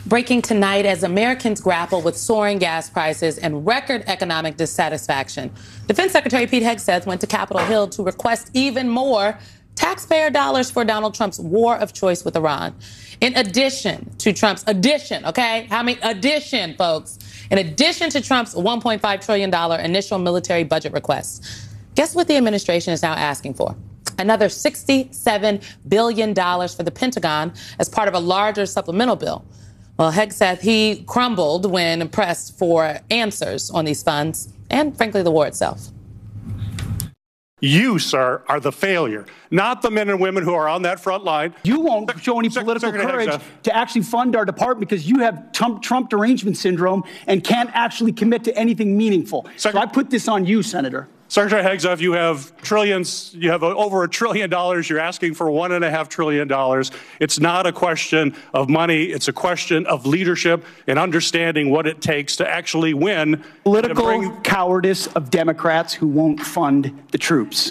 Breaking tonight as Americans grapple with soaring gas prices and record economic dissatisfaction. Defense Secretary Pete Hegseth went to Capitol Hill to request even more taxpayer dollars for Donald Trump's war of choice with Iran. In addition to Trump's addition, folks, in addition to Trump's $1.5 trillion initial military budget request, guess what the administration is now asking for? Another $67 billion for the Pentagon as part of a larger supplemental bill. Well, Hegseth, he crumbled when pressed for answers on these funds and, frankly, the war itself. You, sir, are the failure, not the men and women who are on that front line. You won't show any political courage to actually fund our department because you have Trump derangement syndrome and can't actually commit to anything meaningful. So I put this on you, Senator. Secretary Hegseth, you have trillions, you have over $1 trillion. You're asking for $1.5 trillion. It's not a question of money. It's a question of leadership and understanding what it takes to actually win. Political cowardice of Democrats who won't fund the troops.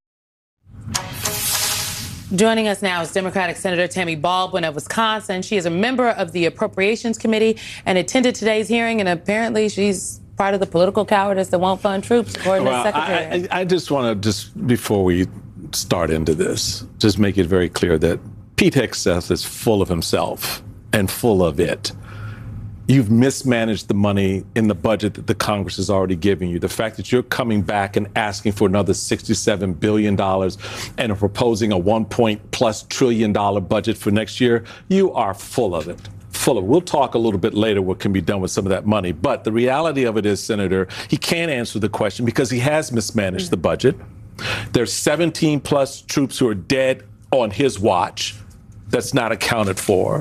Joining us now is Democratic Senator Tammy Baldwin of Wisconsin. She is a member of the Appropriations Committee and attended today's hearing, and apparently she's part of the political cowardice that won't fund troops, according to the Secretary. I just want to, before we start into this, just make it very clear that Pete Hegseth is full of himself and full of it. You've mismanaged the money in the budget that the Congress has already given you. The fact that you're coming back and asking for another $67 billion and are proposing a $1+ trillion budget for next year, you are full of it. We'll talk a little bit later what can be done with some of that money. But the reality of it is, Senator, he can't answer the question because he has mismanaged the budget. There's 17+ troops who are dead on his watch. That's not accounted for.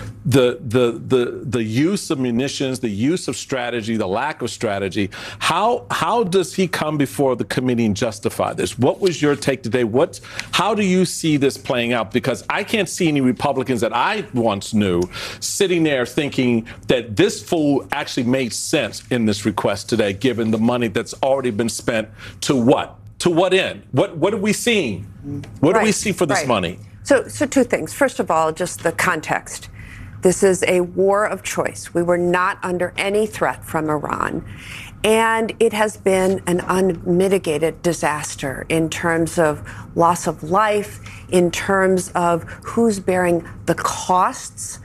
The use of munitions, the use of strategy, the lack of strategy. How does he come before the committee and justify this? What was your take today? How do you see this playing out? Because I can't see any Republicans that I once knew sitting there thinking that this fool actually made sense in this request today, given the money that's already been spent to what? To what end? What are we seeing? What do we see for this money? So two things. First of all, just the context. This is a war of choice. We were not under any threat from Iran. And it has been an unmitigated disaster in terms of loss of life, in terms of who's bearing the costs.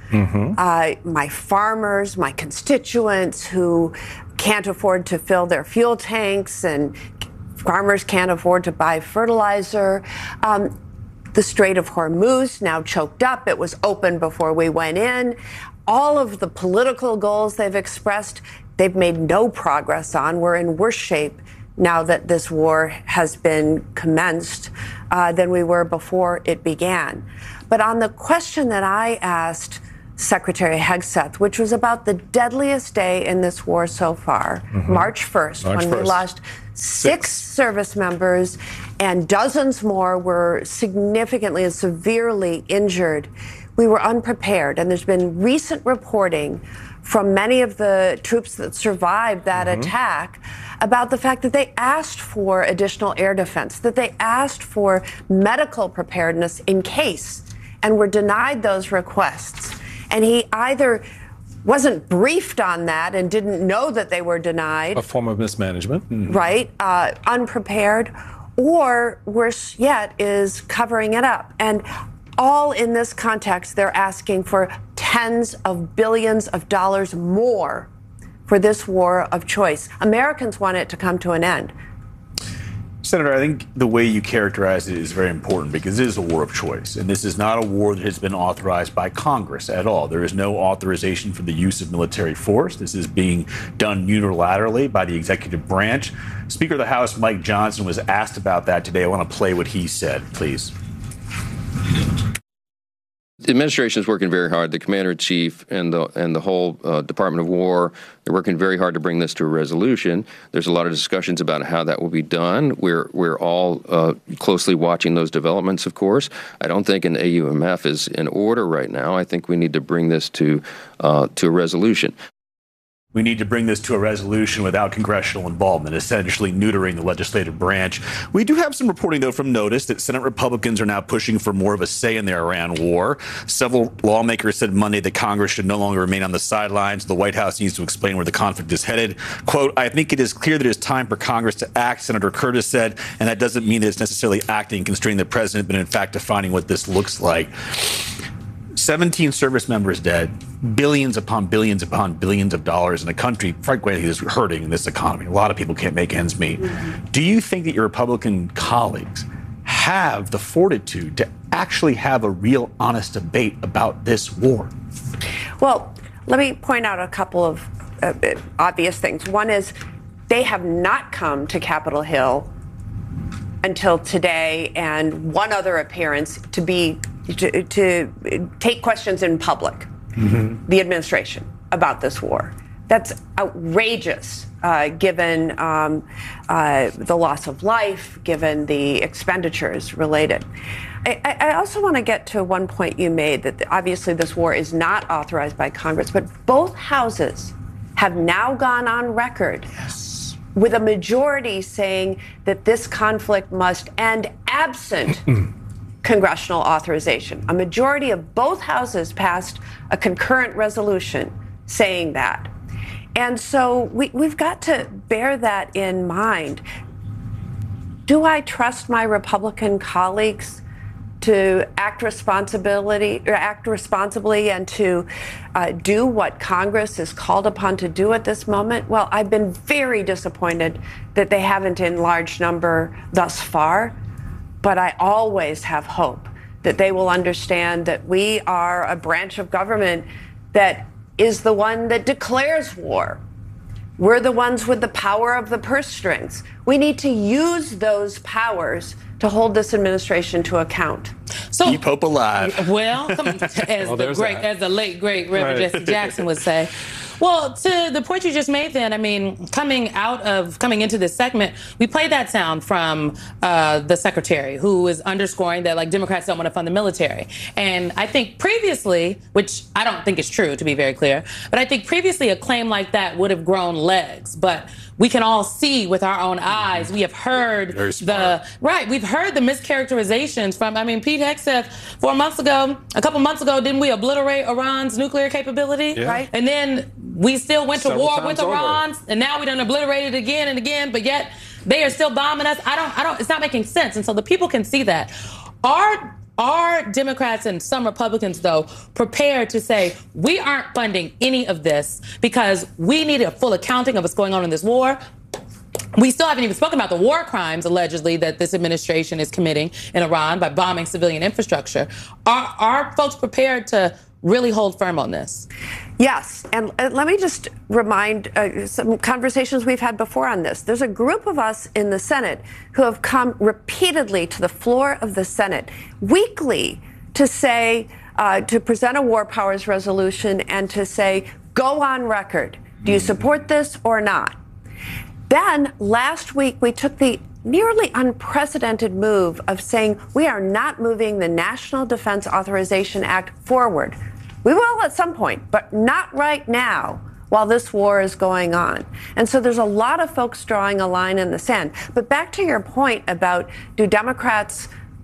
My farmers, my constituents who can't afford to fill their fuel tanks, and farmers can't afford to buy fertilizer. The Strait of Hormuz now choked up. It was open before we went in. All of the political goals they've expressed, they've made no progress on. We're in worse shape now that this war has been commenced than we were before it began. But on the question that I asked Secretary Hegseth, which was about the deadliest day in this war so far, March 1st, when we lost six service members and dozens more were significantly and severely injured. We were unprepared. And there's been recent reporting from many of the troops that survived that attack about the fact that they asked for additional air defense, that they asked for medical preparedness in case, and were denied those requests. And he either wasn't briefed on that and didn't know that they were denied. A form of mismanagement. Right. Unprepared. Or worse yet, is covering it up. And all in this context, they're asking for tens of billions of dollars more for this war of choice. Americans want it to come to an end. Senator, I think the way you characterize it is very important because it is a war of choice. And this is not a war that has been authorized by Congress at all. There is no authorization for the use of military force. This is being done unilaterally by the executive branch. Speaker of the House, Mike Johnson, was asked about that today. I want to play what he said, please. The administration is working very hard. The commander-in-chief and the whole Department of War, they're working very hard to bring this to a resolution. There's a lot of discussions about how that will be done. We're all closely watching those developments, of course. I don't think an AUMF is in order right now. I think we need to bring this to a resolution. We need to bring this to a resolution without congressional involvement, essentially neutering the legislative branch. We do have some reporting, though, from Notice that Senate Republicans are now pushing for more of a say in the Iran war. Several lawmakers said Monday that Congress should no longer remain on the sidelines. The White House needs to explain where the conflict is headed. Quote, I think it is clear that it is time for Congress to act, Senator Curtis said, and that doesn't mean that it's necessarily acting, constraining the president, but in fact defining what this looks like. 17 service members dead, billions upon billions upon billions of dollars in a country, frankly, is hurting in this economy. A lot of people can't make ends meet. Do you think that your Republican colleagues have the fortitude to actually have a real honest debate about this war? Well, let me point out a couple of obvious things. One is they have not come to Capitol Hill until today and one other appearance to take questions in public, the administration, about this war. That's outrageous, given the loss of life, given the expenditures related. I also want to get to one point you made, that obviously this war is not authorized by Congress, but both houses have now gone on record with a majority saying that this conflict must end absent congressional authorization. A majority of both houses passed a concurrent resolution saying that. And so we've got to bear that in mind. Do I trust my Republican colleagues to act responsibly and to do what Congress is called upon to do at this moment? Well, I've been very disappointed that they haven't in large number thus far. But I always have hope that they will understand that we are a branch of government that is the one that declares war. We're the ones with the power of the purse strings. We need to use those powers to hold this administration to account. So, keep hope alive. Well, as the late, great Reverend Jesse Jackson would say. Well, to the point you just made then, I mean, coming into this segment, we played that sound from the secretary, who is underscoring that, like, Democrats don't want to fund the military. And I think previously, which I don't think is true, to be very clear, but I think previously a claim like that would have grown legs. But we can all see with our own eyes. We have heard we've heard the mischaracterizations from, I mean, Pete Hegseth a couple months ago, didn't we obliterate Iran's nuclear capability? Yeah. Right. And then we still went to war with Iran, and now we done obliterated it again and again, but yet they are still bombing us. It's not making sense. And so the people can see that. Are Democrats and some Republicans, though, prepared to say, we aren't funding any of this because we need a full accounting of what's going on in this war? We still haven't even spoken about the war crimes, allegedly, that this administration is committing in Iran by bombing civilian infrastructure. Are folks prepared to really hold firm on this? Yes. And let me just remind some conversations we've had before on this. There's a group of us in the Senate who have come repeatedly to the floor of the Senate weekly to say, to present a war powers resolution and to say, go on record. Do you support this or not? Then last week, we took the nearly unprecedented move of saying we are not moving the National Defense Authorization Act forward. We will at some point, but not right now while this war is going on. And so there's a lot of folks drawing a line in the sand. But back to your point about, do Democrats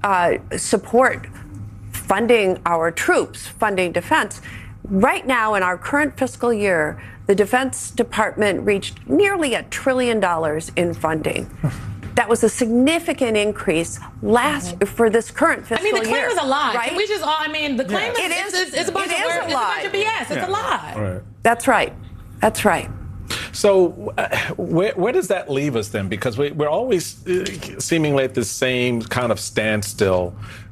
support funding our troops, funding defense? Right now, in our current fiscal year, the Defense Department reached nearly $1 trillion in funding. That was a significant increase for this current fiscal year. I mean, the claim is a lie. Right? Can we just all, I mean, the claim is a bunch of words. It's a bunch of BS. It's a lie. Right. That's right. That's right. So where does that leave us then? Because we're always seemingly at the same kind of standstill,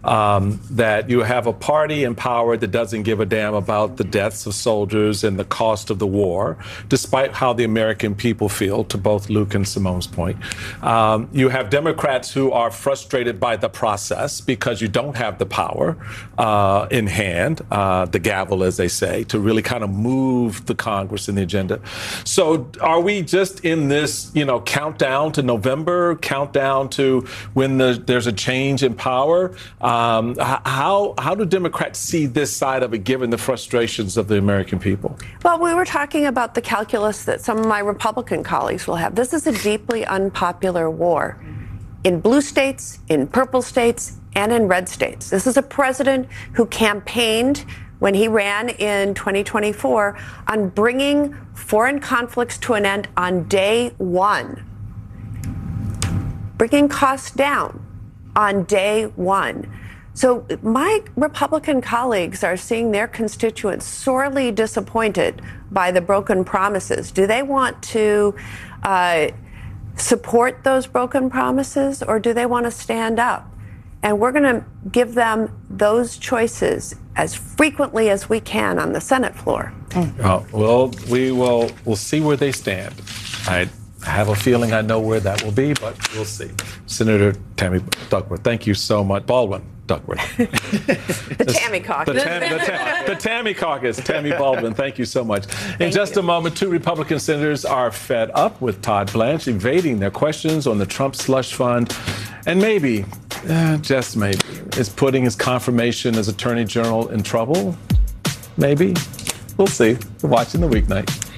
that you have a party in power that doesn't give a damn about the deaths of soldiers and the cost of the war, despite how the American people feel, to both Luke and Simone's point. You have Democrats who are frustrated by the process because you don't have the power in hand, the gavel, as they say, to really kind of move the Congress and the agenda. So are we just in this, countdown to November, countdown to when there's a change in power? How do Democrats see this side of it, given the frustrations of the American people? Well, we were talking about the calculus that some of my Republican colleagues will have. This is a deeply unpopular war in blue states, in purple states, and in red states. This is a president who campaigned when he ran in 2024 on bringing foreign conflicts to an end on day one, bringing costs down on day one. So my Republican colleagues are seeing their constituents sorely disappointed by the broken promises. Do they want to support those broken promises, or do they want to stand up? And we're going to give them those choices as frequently as we can on the Senate floor. Well, we'll see where they stand. I have a feeling I know where that will be, but we'll see. Senator Tammy Duckworth, thank you so much. Baldwin Duckworth. The Tammy Caucus. The Tammy Caucus. Tammy Baldwin, thank you so much. In just a moment, 2 Republican senators are fed up with Todd Blanche evading their questions on the Trump slush fund, and maybe, just maybe, is putting his confirmation as Attorney General in trouble. Maybe. We'll see. We're watching the weeknight.